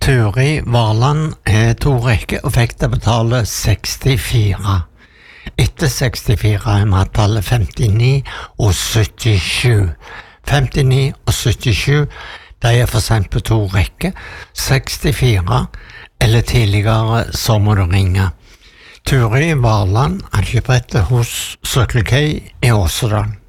Turi Varland to rekker og fikk det betale 64. Etter 64 vi tallet 59 og 77. 59 og 77, de for sent på to rekker. 64 eller tidligere så må du ringe. Turi Varland, ankebrettet hos Circle K i Åsedal.